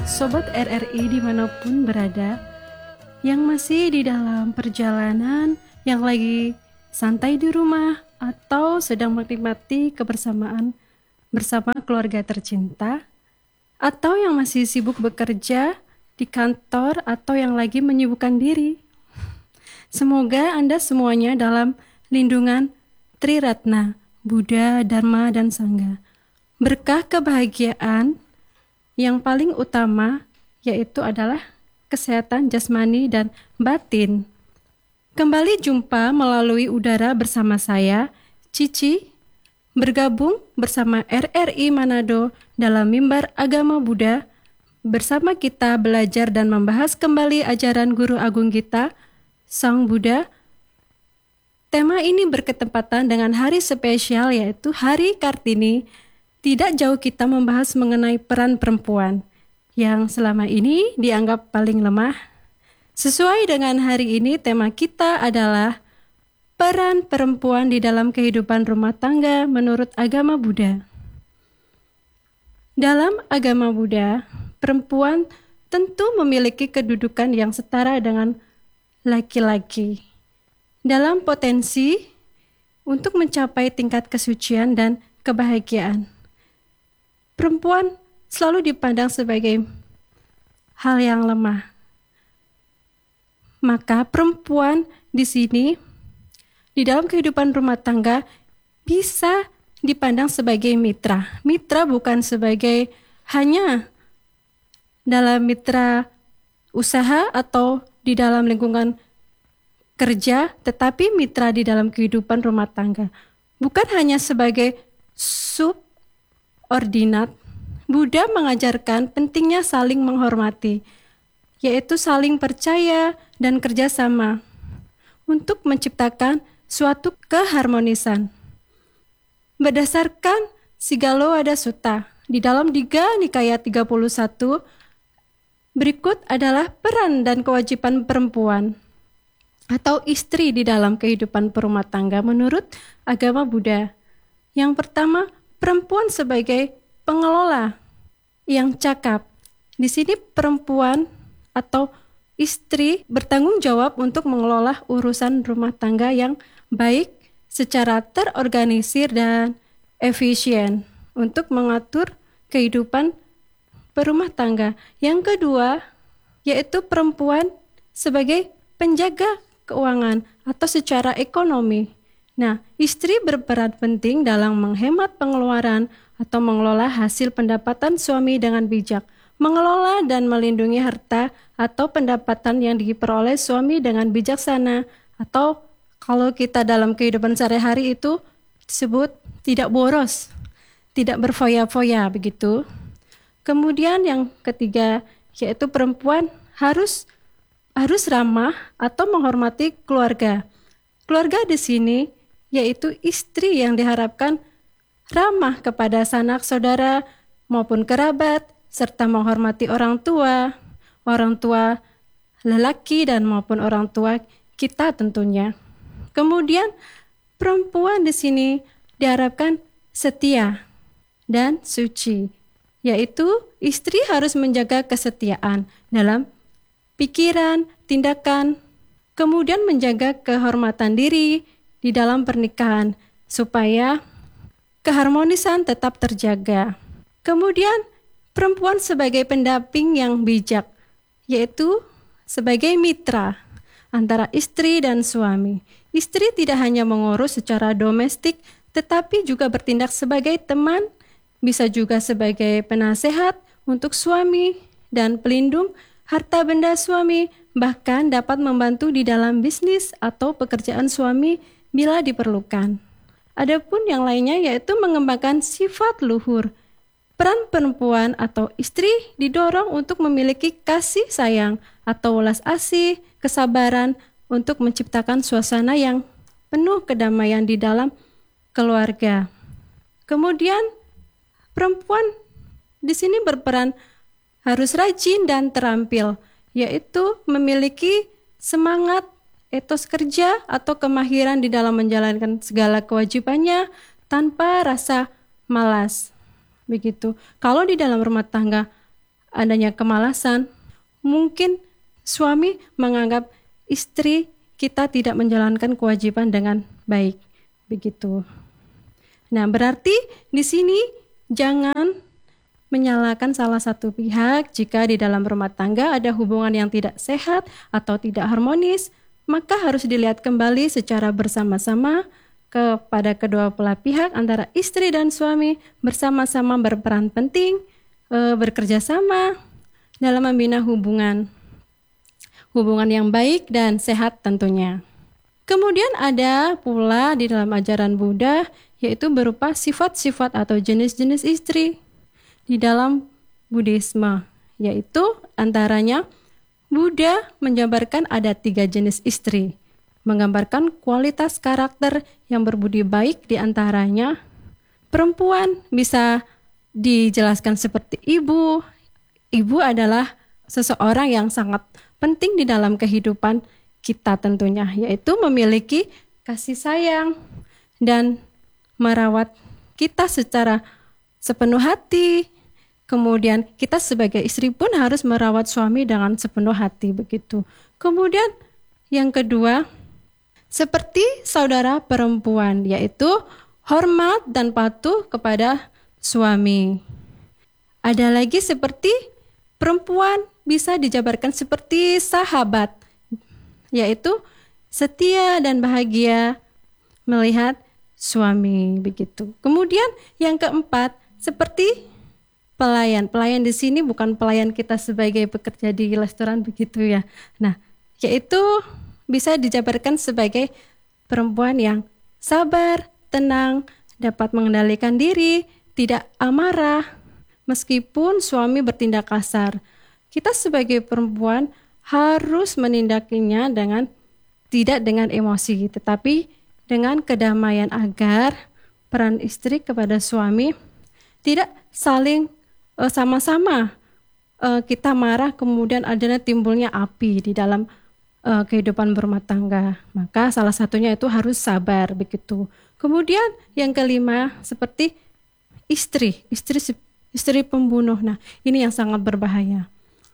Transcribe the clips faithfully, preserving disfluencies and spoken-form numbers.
Sobat R R I dimanapun berada, yang masih di dalam perjalanan, yang lagi santai di rumah, atau sedang menikmati kebersamaan bersama keluarga tercinta, atau yang masih sibuk bekerja di kantor, atau yang lagi menyibukkan diri. Semoga Anda semuanya dalam lindungan Triratna, Buddha, Dharma, dan Sangha. Berkah kebahagiaan yang paling utama yaitu adalah kesehatan jasmani dan batin. Kembali jumpa melalui udara bersama saya, Cici, bergabung bersama R R I Manado dalam Mimbar Agama Buddha. Bersama kita belajar dan membahas kembali ajaran Guru Agung kita, Sang Buddha. Tema ini berketepatan dengan hari spesial yaitu Hari Kartini. Tidak jauh kita membahas mengenai peran perempuan yang selama ini dianggap paling lemah. Sesuai dengan hari ini, tema kita adalah peran perempuan di dalam kehidupan rumah tangga menurut agama Buddha. Dalam agama Buddha, perempuan tentu memiliki kedudukan yang setara dengan laki-laki dalam potensi untuk mencapai tingkat kesucian dan kebahagiaan. Perempuan selalu dipandang sebagai hal yang lemah. Maka perempuan di sini di dalam kehidupan rumah tangga bisa dipandang sebagai mitra. Mitra bukan sebagai hanya dalam mitra usaha atau di dalam lingkungan kerja, tetapi mitra di dalam kehidupan rumah tangga. Bukan hanya sebagai sub ordinat. Buddha mengajarkan pentingnya saling menghormati, yaitu saling percaya dan kerjasama untuk menciptakan suatu keharmonisan. Berdasarkan Sigaloada Sutta, di dalam Digha Nikaya tiga puluh satu, berikut adalah peran dan kewajiban perempuan atau istri di dalam kehidupan perumah tangga menurut agama Buddha. Yang pertama, perempuan sebagai pengelola yang cakap. Di sini perempuan atau istri bertanggung jawab untuk mengelola urusan rumah tangga yang baik secara terorganisir dan efisien untuk mengatur kehidupan perumah tangga. Yang kedua, yaitu perempuan sebagai penjaga keuangan atau secara ekonomi. Nah, istri berperan penting dalam menghemat pengeluaran atau mengelola hasil pendapatan suami dengan bijak, mengelola dan melindungi harta atau pendapatan yang diperoleh suami dengan bijaksana, atau kalau kita dalam kehidupan sehari-hari itu disebut tidak boros, tidak berfoya-foya begitu. Kemudian yang ketiga yaitu perempuan harus harus ramah atau menghormati keluarga. Keluarga di sini yaitu istri yang diharapkan ramah kepada sanak saudara maupun kerabat, serta menghormati orang tua, orang tua lelaki dan maupun orang tua kita tentunya. Kemudian perempuan di sini diharapkan setia dan suci, yaitu istri harus menjaga kesetiaan dalam pikiran, tindakan, kemudian menjaga kehormatan diri di dalam pernikahan supaya keharmonisan tetap terjaga. Kemudian perempuan sebagai pendamping yang bijak, yaitu sebagai mitra antara istri dan suami. Istri tidak hanya mengurus secara domestik, tetapi juga bertindak sebagai teman, bisa juga sebagai penasehat untuk suami dan pelindung harta benda suami, bahkan dapat membantu di dalam bisnis atau pekerjaan suami bila diperlukan. Adapun yang lainnya yaitu mengembangkan sifat luhur. Peran perempuan atau istri didorong untuk memiliki kasih sayang atau welas asih, kesabaran untuk menciptakan suasana yang penuh kedamaian di dalam keluarga. Kemudian perempuan di sini berperan harus rajin dan terampil, yaitu memiliki semangat, etos kerja atau kemahiran di dalam menjalankan segala kewajibannya tanpa rasa malas. Begitu. Kalau di dalam rumah tangga adanya kemalasan. Mungkin suami menganggap istri kita tidak menjalankan kewajiban dengan baik. Begitu. Nah, berarti di sini jangan menyalahkan salah satu pihak. Jika di dalam rumah tangga ada hubungan yang tidak sehat atau tidak harmonis, maka harus dilihat kembali secara bersama-sama kepada kedua belah pihak, antara istri dan suami bersama-sama berperan penting, e, bekerja sama dalam membina hubungan. Hubungan yang baik dan sehat tentunya. Kemudian ada pula di dalam ajaran Buddha, yaitu berupa sifat-sifat atau jenis-jenis istri di dalam Buddhisme, yaitu antaranya Buddha menjabarkan ada tiga jenis istri, menggambarkan kualitas karakter yang berbudi baik. Di antaranya perempuan bisa dijelaskan seperti ibu. Ibu adalah seseorang yang sangat penting di dalam kehidupan kita tentunya, yaitu memiliki kasih sayang dan merawat kita secara sepenuh hati. Kemudian kita sebagai istri pun harus merawat suami dengan sepenuh hati, begitu. Kemudian yang kedua, seperti saudara perempuan, yaitu hormat dan patuh kepada suami. Ada lagi seperti perempuan bisa dijabarkan seperti sahabat, yaitu setia dan bahagia melihat suami, begitu. Kemudian yang keempat, seperti pelayan. Pelayan di sini bukan pelayan kita sebagai pekerja di restoran, begitu ya. Nah, yaitu bisa dijabarkan sebagai perempuan yang sabar, tenang, dapat mengendalikan diri, tidak amarah meskipun suami bertindak kasar. Kita sebagai perempuan harus menindakinya dengan tidak dengan emosi, tetapi dengan kedamaian, agar peran istri kepada suami tidak saling uh, sama-sama uh, kita marah kemudian adanya timbulnya api di dalam uh, kehidupan berumah tangga. Maka salah satunya itu harus sabar, begitu. Kemudian yang kelima seperti istri, istri istri pembunuh. Nah, ini yang sangat berbahaya.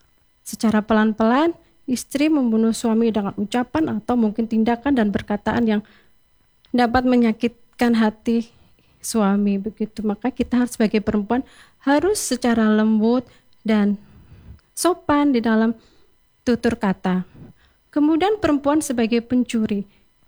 Secara pelan-pelan istri membunuh suami dengan ucapan atau mungkin tindakan dan perkataan yang dapat menyakitkan hati suami, begitu. Maka kita harus sebagai perempuan harus secara lembut dan sopan di dalam tutur kata. Kemudian perempuan sebagai pencuri,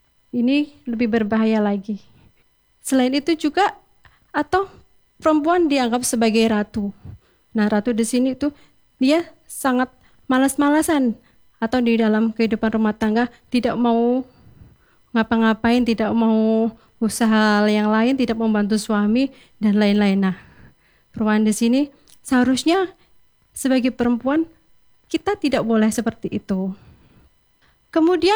ini lebih berbahaya lagi. Selain itu juga atau perempuan dianggap sebagai ratu. Nah, ratu di sini itu dia sangat malas-malasan atau di dalam kehidupan rumah tangga tidak mau ngapa-ngapain, tidak mau usaha yang lain, tidak membantu suami dan lain-lain. Nah, perempuan di sini seharusnya sebagai perempuan kita tidak boleh seperti itu. Kemudian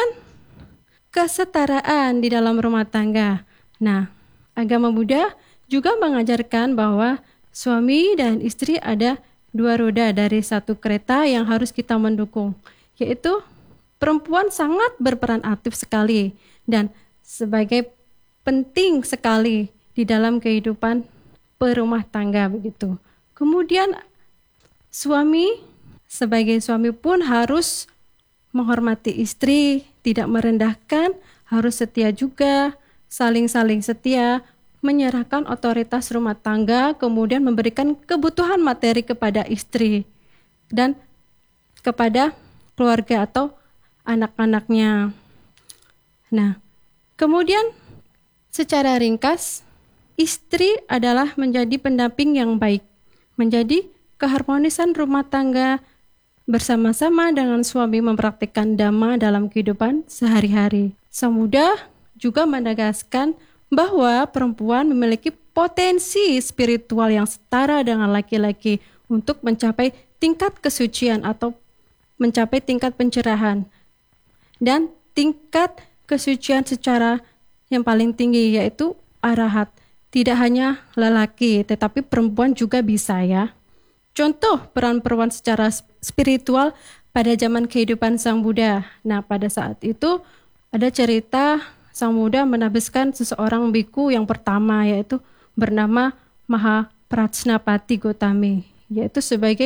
kesetaraan di dalam rumah tangga. Nah, agama Buddha juga mengajarkan bahwa suami dan istri ada dua roda dari satu kereta yang harus kita mendukung, yaitu perempuan sangat berperan aktif sekali dan sebagai penting sekali di dalam kehidupan berumah tangga, begitu. Kemudian suami sebagai suami pun harus menghormati istri, tidak merendahkan, harus setia juga, saling-saling setia, menyerahkan otoritas rumah tangga, kemudian memberikan kebutuhan materi kepada istri dan kepada keluarga atau anak-anaknya. Nah, kemudian secara ringkas, istri adalah menjadi pendamping yang baik, menjadi keharmonisan rumah tangga bersama-sama dengan suami mempraktikkan dhamma dalam kehidupan sehari-hari. Sang Buddha juga menegaskan bahwa perempuan memiliki potensi spiritual yang setara dengan laki-laki untuk mencapai tingkat kesucian atau mencapai tingkat pencerahan dan tingkat kesucian secara yang paling tinggi, yaitu arahat. Tidak hanya lelaki tetapi perempuan juga bisa, ya. Contoh peran perempuan secara spiritual pada zaman kehidupan Sang Buddha. Nah, pada saat itu ada cerita Sang Buddha menabiskan seseorang biku yang pertama, yaitu bernama Mahaprajnapati Gotami, yaitu sebagai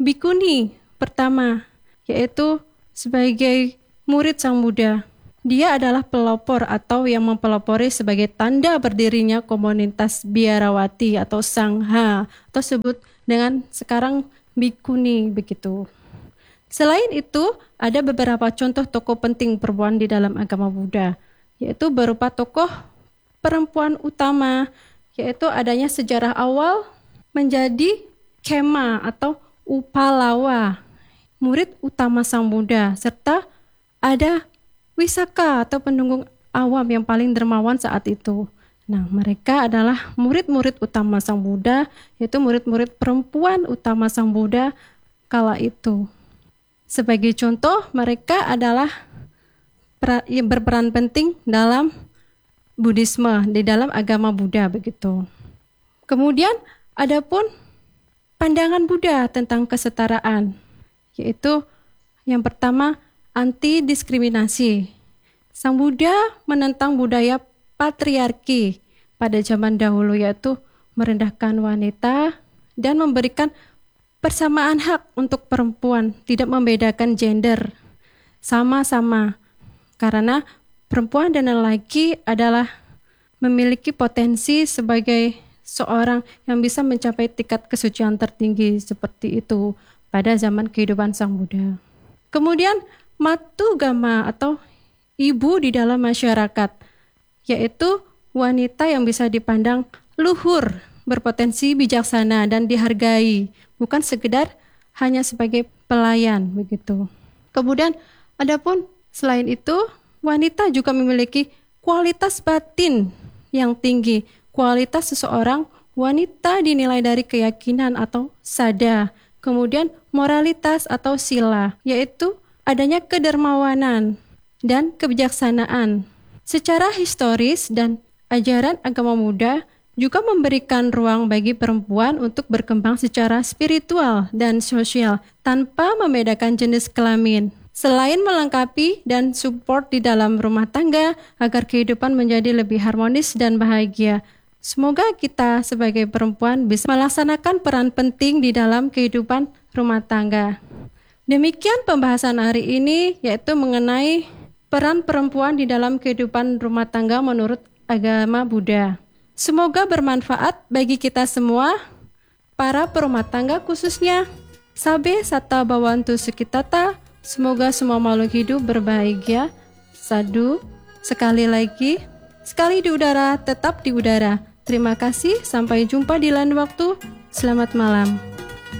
bikuni pertama, yaitu sebagai murid Sang Buddha. Dia adalah pelopor atau yang mempelopori sebagai tanda berdirinya komunitas biarawati atau sangha, atau sebut dengan sekarang bikuni begitu. Selain itu, ada beberapa contoh tokoh penting perempuan di dalam agama Buddha, yaitu berupa tokoh perempuan utama, yaitu adanya sejarah awal menjadi Khema atau Upalawa, murid utama Sang Buddha, serta ada Wisaka atau pendukung awam yang paling dermawan saat itu. Nah, mereka adalah murid-murid utama Sang Buddha, yaitu murid-murid perempuan utama Sang Buddha kala itu. Sebagai contoh, mereka adalah berperan penting dalam Buddhisme, di dalam agama Buddha begitu. Kemudian, adapun pandangan Buddha tentang kesetaraan, yaitu yang pertama, anti-diskriminasi. Sang Buddha menentang budaya patriarki pada zaman dahulu, yaitu merendahkan wanita dan memberikan persamaan hak untuk perempuan, tidak membedakan gender, sama-sama. Karena perempuan dan lelaki adalah memiliki potensi sebagai seorang yang bisa mencapai tingkat kesucian tertinggi seperti itu pada zaman kehidupan Sang Buddha. Kemudian Matugama atau ibu di dalam masyarakat, yaitu wanita yang bisa dipandang luhur, berpotensi bijaksana dan dihargai, bukan sekedar hanya sebagai pelayan begitu. Kemudian adapun selain itu, wanita juga memiliki kualitas batin yang tinggi. Kualitas seseorang wanita dinilai dari keyakinan atau sada, kemudian moralitas atau sila, yaitu adanya kedermawanan dan kebijaksanaan. Secara historis dan ajaran agama Buddha juga memberikan ruang bagi perempuan untuk berkembang secara spiritual dan sosial tanpa membedakan jenis kelamin. Selain melengkapi dan support di dalam rumah tangga agar kehidupan menjadi lebih harmonis dan bahagia. Semoga kita sebagai perempuan bisa melaksanakan peran penting di dalam kehidupan rumah tangga. Demikian pembahasan hari ini, yaitu mengenai peran perempuan di dalam kehidupan rumah tangga menurut agama Buddha. Semoga bermanfaat bagi kita semua, para perumah tangga khususnya. Sabe sata bawantu sukitata, semoga semua makhluk hidup berbahagia. Sadu, sekali lagi, sekali di udara, tetap di udara. Terima kasih, sampai jumpa di lain waktu. Selamat malam.